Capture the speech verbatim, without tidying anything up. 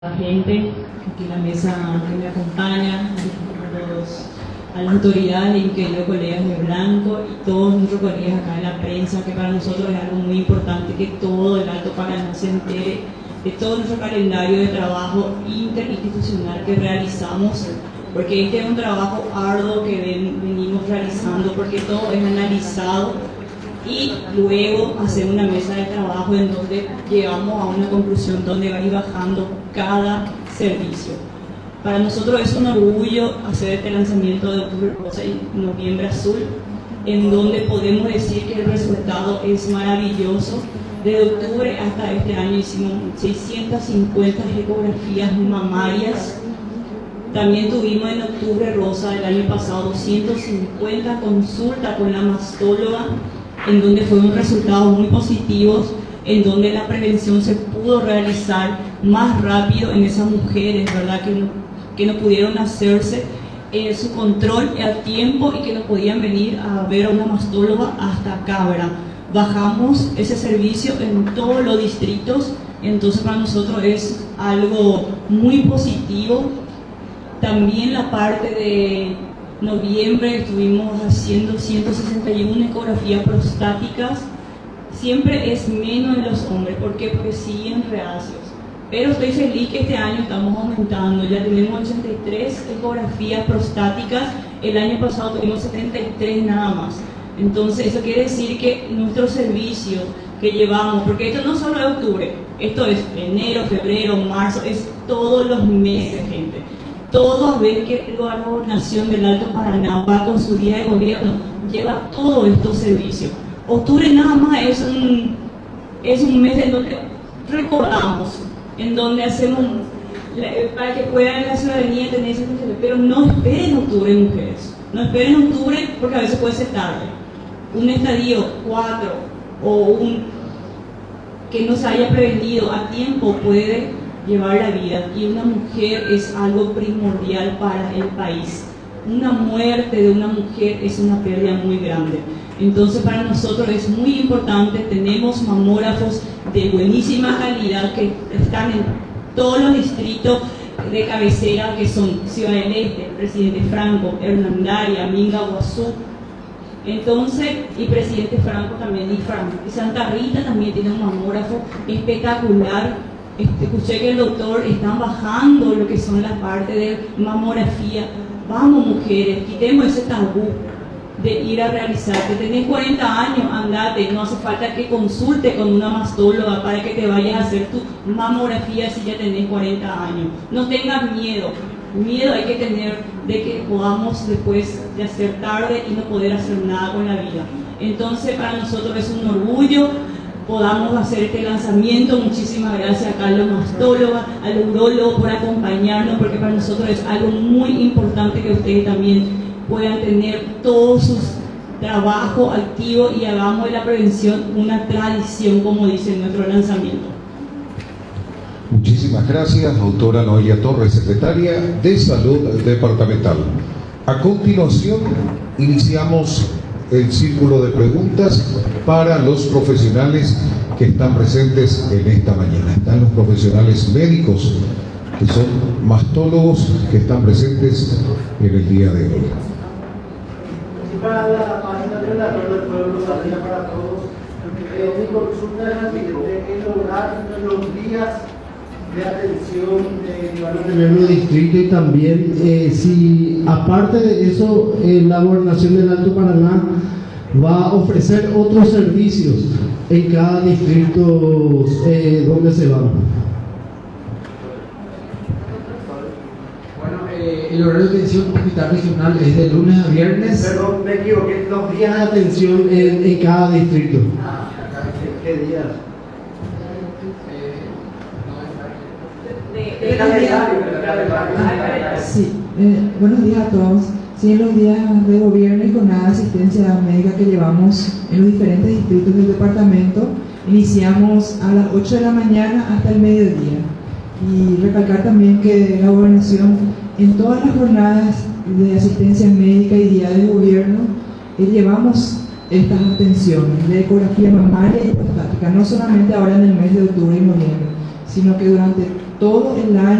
la gente, aquí la mesa que me acompaña, a, los, a las autoridades, incluidos colegas de Blanco y todos nuestros colegas acá en la prensa, que para nosotros es algo muy importante que todo el Alto Paraná se entere de todo nuestro calendario de trabajo interinstitucional que realizamos, porque este es un trabajo arduo que ven, venimos realizando, porque todo es analizado y luego hacer una mesa de trabajo en donde llegamos a una conclusión donde va a ir bajando cada servicio. Para nosotros es un orgullo hacer este lanzamiento de Octubre Rosa y Noviembre Azul, en donde podemos decir que el resultado es maravilloso. Desde octubre hasta este año hicimos seiscientas cincuenta ecografías mamarias. También tuvimos en Octubre Rosa del año pasado doscientas cincuenta consultas con la mastóloga, en donde fueron resultados muy positivos, en donde la prevención se pudo realizar más rápido en esas mujeres, ¿verdad? Que no, que no pudieron hacerse eh, su control a tiempo y que no podían venir a ver a una mastóloga hasta acá, ¿verdad? Bajamos ese servicio en todos los distritos, entonces para nosotros es algo muy positivo. También la parte de noviembre estuvimos haciendo ciento sesenta y una ecografías prostáticas. Siempre es menos en los hombres, ¿por qué? Porque siguen reacios. Pero estoy feliz que este año estamos aumentando, ya tenemos ochenta y tres ecografías prostáticas, el año pasado tuvimos setenta y tres nada más. Entonces eso quiere decir que nuestro servicio que llevamos, porque esto no solo es octubre, esto es enero, febrero, marzo, es todos los meses, gente. Todos ven que la gobernación del Alto Paraná va con su día de gobierno, lleva todos estos servicios. Octubre nada más es un, es un mes en donde recordamos, en donde hacemos, para que puedan la ciudadanía tener ese consejo, pero no esperen octubre, mujeres, no esperen octubre porque a veces puede ser tarde. Un estadio cuatro o un que no se haya prevenido a tiempo puede llevar la vida, y una mujer es algo primordial para el país. Una muerte de una mujer es una pérdida muy grande. Entonces para nosotros es muy importante. Tenemos mamógrafos de buenísima calidad que están en todos los distritos de cabecera, que son Ciudad del Este, Presidente Franco, Hernandaria, Minga, Guazú, entonces, y Presidente Franco también, y Franco. Y Santa Rita también tiene un mamógrafo espectacular. Escuché que el doctor está bajando lo que son las partes de mamografía. Vamos, mujeres, quitemos ese tabú de ir a realizar. Que tenés cuarenta años, andate, no hace falta que consulte con una mastóloga para que te vayas a hacer tu mamografía si ya tenés cuarenta años. No tengas miedo, miedo hay que tener de que podamos después de hacer tarde y no poder hacer nada con la vida. Entonces para nosotros es un orgullo podamos hacer este lanzamiento. Muchísimas gracias a Carlos Mastóloga, al urólogo por acompañarnos, porque para nosotros es algo muy importante que ustedes también puedan tener todos sus trabajos activos y hagamos de la prevención una tradición, como dice nuestro lanzamiento. Muchísimas gracias, doctora Noelia Torres, secretaria de Salud Departamental. A continuación, iniciamos el círculo de preguntas para los profesionales que están presentes en esta mañana. Están los profesionales médicos, que son mastólogos, que están presentes en el día de hoy. Para la página del Relator del Pueblo, salida para todos. Eh, mi consulta es la siguiente: el horario de los días de atención de van a tener los distritos, y también eh, si aparte de eso eh, la gobernación del Alto Paraná va a ofrecer otros servicios en cada distrito eh, donde se van. Bueno, eh, el horario de atención hospital regional es de lunes a viernes. Perdón, me equivoqué, los días de atención en, en cada distrito. ¿Qué, qué días? El calendario, el calendario. Sí, eh, buenos días a todos. Sí, en los días de gobierno y con la asistencia médica que llevamos en los diferentes distritos del departamento, iniciamos a las ocho de la mañana hasta el mediodía. Y recalcar también que la gobernación, en todas las jornadas de asistencia médica y día de gobierno, eh, llevamos estas atenciones de ecografía mamaria y prostática, no solamente ahora en el mes de octubre y noviembre, sino que durante todo el año.